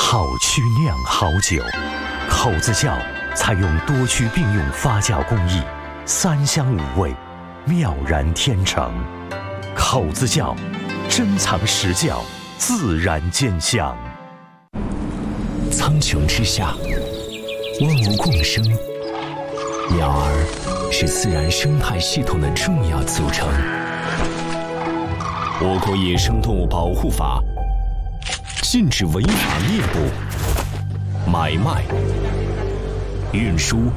好曲酿好酒，口子窖采用多曲并用发酵工艺，3香5味，妙然天成。口子窖，珍藏实窖，自然见香。 苍穹之下，万物共生，鸟儿是自然生态系统的重要组成。我国野生动物保护法禁止违法猎捕、买卖、运输